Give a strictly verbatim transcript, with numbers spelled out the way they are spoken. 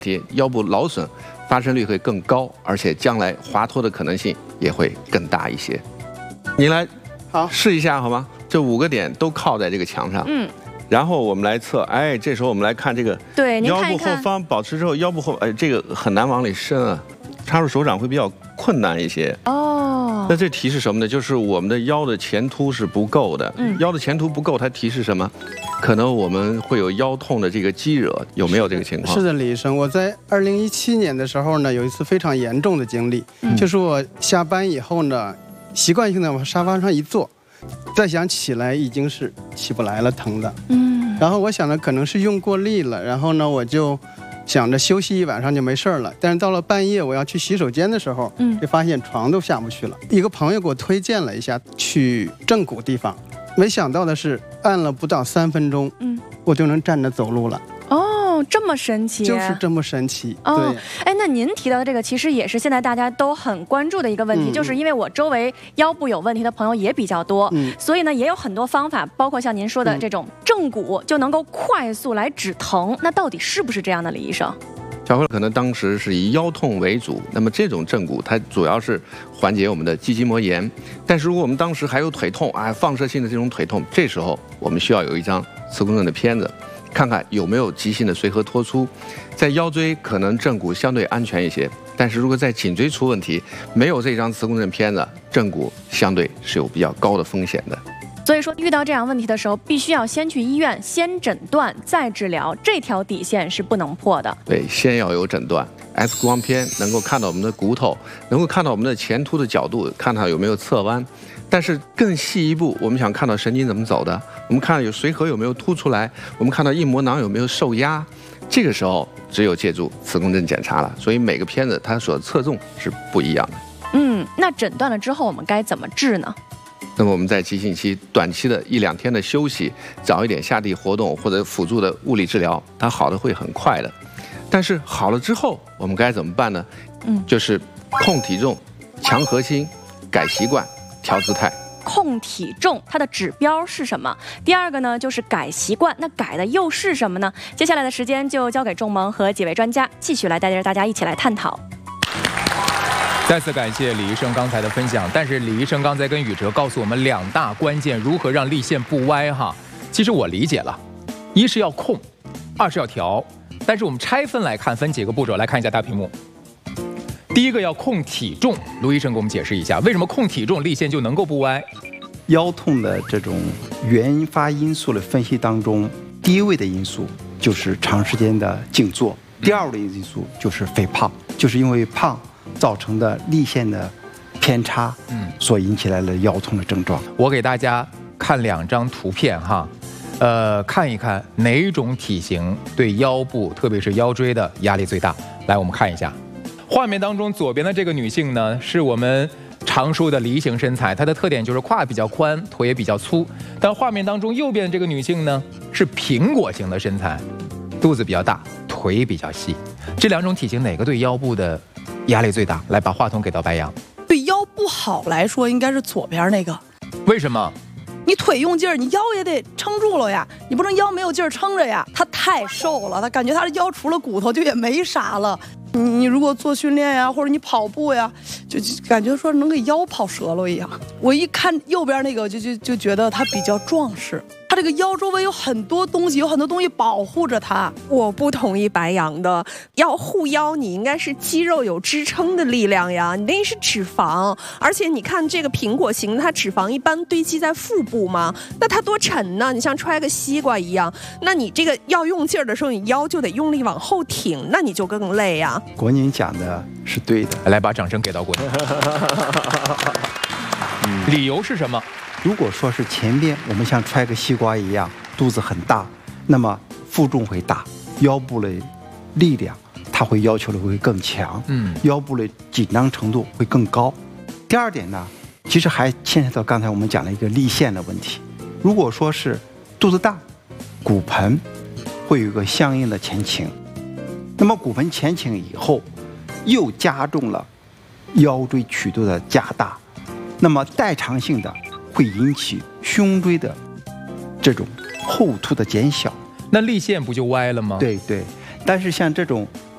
腰部劳损发生率会更高，而且将来滑脱的可能性也会更大一些。你来好试一下好吗？这五个点都靠在这个墙上， 嗯， 然后我们来测，哎，这时候我们来看这个， 对，您腰看一看部后方保持之后，腰部后，哎，这个很难往里伸啊，插入手掌会比较困难一些。 哦， 那这提示什么呢？就是我们的腰的前凸是不够的， 嗯， 腰的前凸不够，它提示什么？可能我们会有腰痛的这个激惹，有没有这个情况？ 是的，李医生，我在二零一七年的时候呢，有一次非常严重的经历， 嗯、 就是我下班以后呢，习惯性的往沙发上一坐，再想起来已经是起不来了，疼的。 嗯， 然后我想呢，可能是用过力了，然后呢，我就想着休息一晚上就没事了。但是到了半夜我要去洗手间的时候，嗯，就发现床都下不去了。一个朋友给我推荐了一下去正骨地方。没想到的是，按了不到三分钟，嗯，我就能站着走路了。 哦，这么神奇， 就是这么神奇。 哦， 对， 哎，那您提到的这个，其实也是现在大家都很关注的一个问题，嗯、就是因为我周围腰部有问题的朋友也比较多，嗯，所以呢，也有很多方法，包括像您说的这种正骨，就能够快速来止疼。那到底是不是这样的，李医生？ 小辉可能当时是以腰痛为主，那么这种正骨它主要是缓解我们的肌筋膜炎。但是如果我们当时还有腿痛啊，放射性的这种腿痛，这时候我们需要有一张磁共振的片子，看看有没有急性的髓核脱出。在腰椎可能正骨相对安全一些，但是如果在颈椎出问题，没有这张磁共振片子，正骨相对是有比较高的风险的。 所以说，遇到这样问题的时候，必须要先去医院，先诊断，再治疗，这条底线是不能破的。 对，先要有诊断 ，X 光片能够看到我们的骨头，能够看到我们的前凸的角度，看到有没有侧弯。但是更细一步，我们想看到神经怎么走的，我们看到有髓核有没有凸出来，我们看到硬膜囊有没有受压。这个时候只有借助磁共振检查了。所以每个片子它所侧重是不一样的。 嗯，那诊断了之后，我们该怎么治呢？ 那么我们在急性期、短期的一两天的休息，早一点下地活动或者辅助的物理治疗，它好的会很快的。但是好了之后，我们该怎么办呢？嗯，就是控体重、强核心、改习惯、调姿态。 控体重它的指标是什么？第二个呢，就是改习惯。那改的又是什么呢？接下来的时间就交给仲萌和几位专家继续来带着大家一起来探讨。 再次感谢李医生刚才的分享，但是李医生刚才跟宇哲告诉我们两大关键，如何让力线不歪哈。其实我理解了，一是要控，二是要调。但是我们拆分来看，分几个步骤来看一下大屏幕。第一个要控体重，卢医生给我们解释一下，为什么控体重力线就能够不歪？ 腰痛的这种原发因素的分析当中，第一位的因素就是长时间的静坐，第二位的因素就是肥胖，就是因为胖造成的力线的偏差，嗯，所引起来的腰痛的症状。 我给大家看两张图片哈，呃，看一看哪种体型对腰部，特别是腰椎的压力最大。来，我们看一下，画面当中左边的这个女性呢，是我们常说的梨形身材，它的特点就是胯比较宽，腿也比较粗。但画面当中右边这个女性呢，是苹果型的身材，肚子比较大，腿比较细。这两种体型哪个对腰部的压力最大？来，把话筒给到白杨。 对腰不好来说，应该是左边那个。 为什么？ 你腿用劲儿，你腰也得撑住了呀，你不能腰没有劲儿撑着呀。他太瘦了，他感觉他的腰除了骨头就也没啥了。你你如果做训练呀，或者你跑步呀，就就感觉说能给腰跑折了一样。我一看右边那个，就就就觉得他比较壮实。他这个腰周围有很多东西，有很多东西保护着他。 我不同意白杨的，要护腰，你应该是肌肉有支撑的力量呀，你那是脂肪。而且你看这个苹果型，它脂肪一般堆积在腹部嘛，那它多沉呢？你像揣个西瓜一样，那你这个要用劲儿的时候，你腰就得用力往后挺，那你就更累呀。 国宁讲的是对的， 来把掌声给到国宁。理由是什么？ 如果说是前边我们像揣个西瓜一样，肚子很大，那么负重会大，腰部的力量它会要求的会更强，嗯，腰部的紧张程度会更高。第二点呢，其实还牵扯到刚才我们讲了一个力线的问题。如果说是肚子大，骨盆会有一个相应的前倾，那么骨盆前倾以后，又加重了腰椎曲度的加大，那么代偿性的会引起胸椎的这种后凸的减小， 那力线不就歪了吗？ 对对，但是像这种